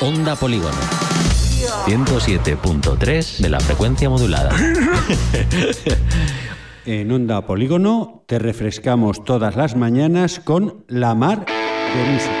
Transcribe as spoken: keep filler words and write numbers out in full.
Onda Polígono. ciento siete punto tres de la frecuencia modulada. En Onda Polígono te refrescamos todas las mañanas con La Mar de Música.